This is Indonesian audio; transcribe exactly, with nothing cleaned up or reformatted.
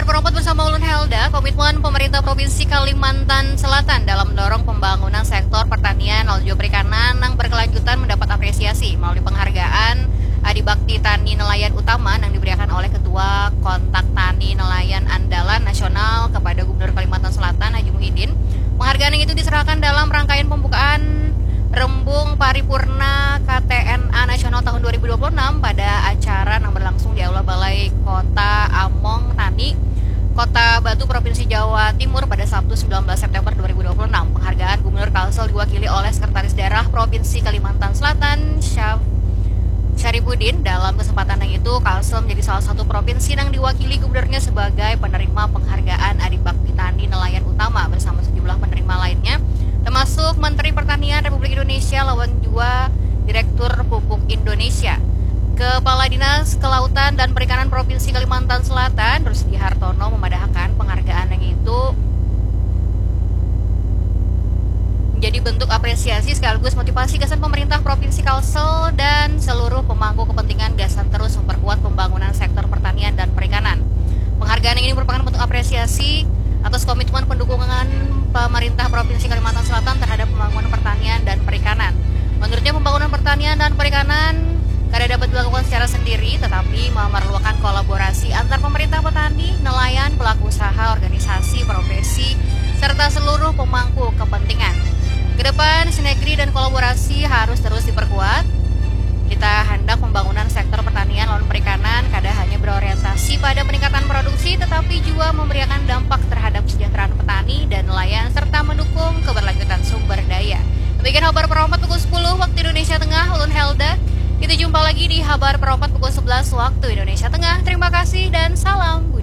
Kabar Propot bersama Ulun Helda, komitmen pemerintah Provinsi Kalimantan Selatan dalam mendorong pembangunan sektor pertanian dan juga perikanan yang berkelanjutan mendapat apresiasi melalui penghargaan Adibakti Tani Nelayan Utama yang diberikan oleh Ketua Kontak Tani Nelayan Andalan Nasional kepada Gubernur Kalimantan Selatan Haji Muhyiddin. Penghargaan yang itu diserahkan dalam rangkaian pembukaan Rembung Paripurna K T N A Nasional tahun dua ribu dua puluh enam pada acara yang berlangsung di Aula Balai Kota Among Tani, Kota Batu, Provinsi Jawa Timur pada Sabtu sembilan belas September dua ribu dua puluh enam. Penghargaan Gubernur Kalsel diwakili oleh Sekretaris Daerah Provinsi Kalimantan Selatan, Syaf Syarifuddin. Dalam kesempatan yang itu, Kalsel menjadi salah satu provinsi yang diwakili gubernurnya sebagai penerima penghargaan Adibakti Tani Nelayan Utama bersama sejumlah penerima lainnya, termasuk Menteri Pertanian Republik Indonesia lawan juga Direktur Pupuk Indonesia, Kepala Dinas Kelautan dan Perikanan Provinsi Kalimantan Selatan, Rusdi Hartono, memadahkan penghargaan yang itu menjadi bentuk apresiasi sekaligus motivasi kesan pemerintah Provinsi Kalsel dan seluruh pemangku kepentingan gasan terus memperkuat pembangunan sektor pertanian dan perikanan. Penghargaan ini merupakan bentuk apresiasi atas komitmen pendukungan pemerintah Provinsi Kalimantan Selatan terhadap pembangunan pertanian dan perikanan. Menurutnya, pembangunan pertanian dan perikanan kada dapat dilakukan secara sendiri, tetapi memerlukan kolaborasi antar pemerintah, petani, nelayan, pelaku usaha, organisasi, profesi, serta seluruh pemangku kepentingan. Kedepan, sinergi dan kolaborasi harus terus diperkuat. Kita hendak pembangunan sektor pertanian dan perikanan kada hanya berorientasi pada peningkatan produksi, tetapi juga memberikan dampak terhadap kesejahteraan petani dan nelayan serta mendukung keberlanjutan sumber daya. Demikian kabar Propot pukul sepuluh waktu Indonesia Tengah, Ulun Helda. Kita jumpa lagi di kabar Propot pukul sebelas waktu Indonesia Tengah. Terima kasih dan salam.